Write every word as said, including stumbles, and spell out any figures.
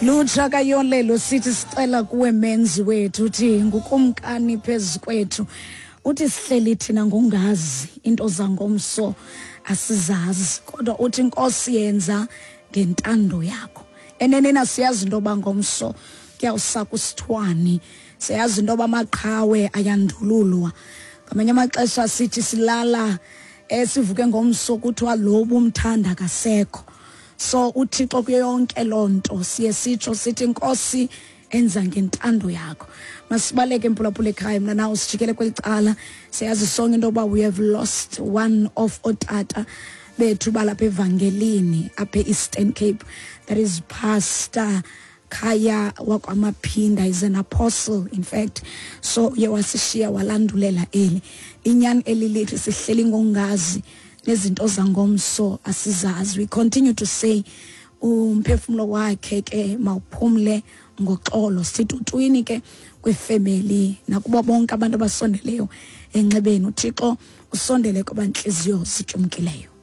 Lutsha kayolelo sithi sicela kuwe menzi wethu uthi ngukumkani phezu kwethu uthi sihleli thina ngongazi into zangomso asizazi kodwa uthi inkosi yenza ngentando yakho enenena siyazi into bangomso kuyawusaka usithwani siyazi into bamaqhawe ayandululwa ngamanye amaxesha sithi silala esivuke ngomso kuthiwa lobu umthanda kasekho. So uThixo kuyo yonke lonto siye sitsho sithi inkosi enza ngentando yakho. Masibaleke emphulaphula ekhaya mina nawe sijikele kwelicala siyazi sonke into ba we have lost one of otata bethu balapha evangelini apha eEastern Cape, that is Pastor Khaya wakwamaphinda, is an apostle in fact. So ye wasishiya walandulela eli inyani elilithi sihleli ngongazi nezinto zangomso asizazi. We continue to say umphefumulo wakhe ke mawuphumle ngoxolo sithi utwini ke kwefamily nakubo bonke abantu abasondeleyo enxebeni uThixo usondele kwabanhliziyo zityumkileyo.